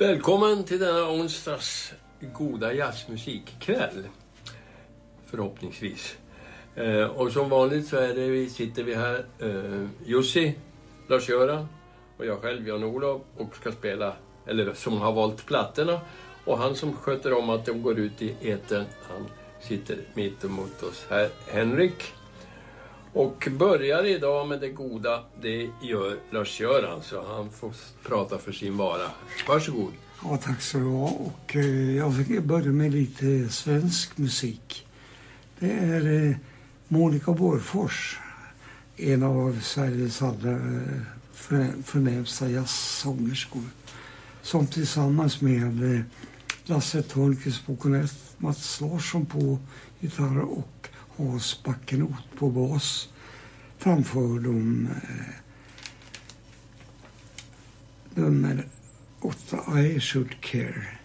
Välkommen till denna onsdags goda jazzmusikkväll, förhoppningsvis. Och som vanligt så är det, sitter vi här, Jussi, Lars-Göran och jag själv, Jan-Olof, och ska spela, eller som har valt plattorna. Och han som sköter om att de går ut i etern, han sitter mitt emot oss här, Henrik. Och börjar idag med det goda, det gör Lars-Göran, så han får prata för sin vara. Varsågod. Ja, tack så du ha. Och jag fick börja med lite svensk musik. Det är Monica Borgfors, en av Sveriges allra förnämsta jazzsångerskor, som tillsammans med Lasse Törnqvist på kornett, Mats Larsson på gitarr och Hans Backenot på bas framför de nummer 8 I Should Care.